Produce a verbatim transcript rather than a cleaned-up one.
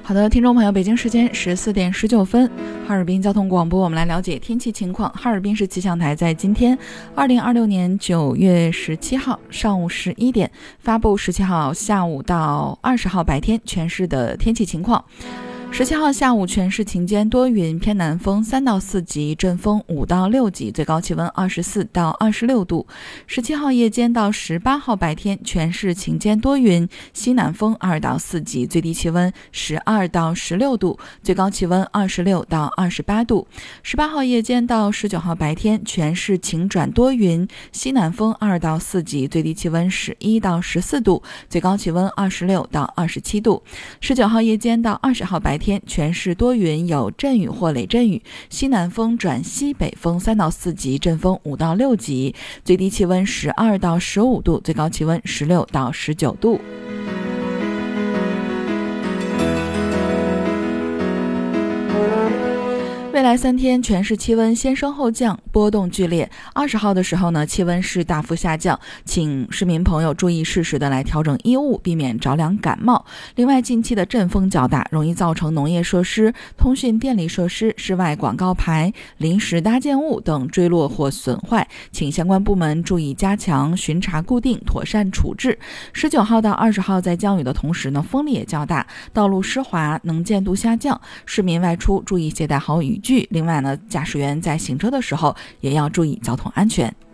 好的，听众朋友，北京时间十四点十九分，哈尔滨交通广播，我们来了解天气情况。哈尔滨市气象台在今天二零二六年九月十七号上午十一点发布十七号下午到二十号白天全市的天气情况。十七号下午全市晴间多云，偏南风三到四级，阵风五到六级，最高气温二十四到二十六度。十七号夜间到十八号白天全市晴间多云，西南风二到四级，最低气温十二到十六度，最高气温二十六到二十八度。十八号夜间到十九号白天全市晴转多云，西南风二到四级，最低气温十一到十四度，最高气温二十六到二十七度。十九号夜间到二十号白天天全市多云，有阵雨或雷阵雨，西南风转西北风三到四级，阵风五到六级，最低气温十二到十五度，最高气温十六到十九度。未来三天全市气温先升后降，波动剧烈。二十号的时候呢，气温是大幅下降，请市民朋友注意适时的来调整衣物，避免着凉感冒。另外，近期的阵风较大，容易造成农业设施、通讯电力设施、室外广告牌、临时搭建物等坠落或损坏，请相关部门注意加强巡查固定，妥善处置。十九号到二十号在降雨的同时呢，风力也较大，道路湿滑，能见度下降，市民外出注意携带好雨具。另外呢，驾驶员在行车的时候也要注意交通安全。